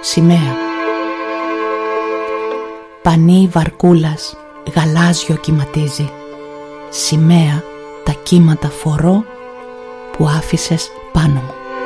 σημαία. Πανί βαρκούλας γαλάζιο κυματίζει, σημαία τα κύματα φορώ που άφησες πάνω μου.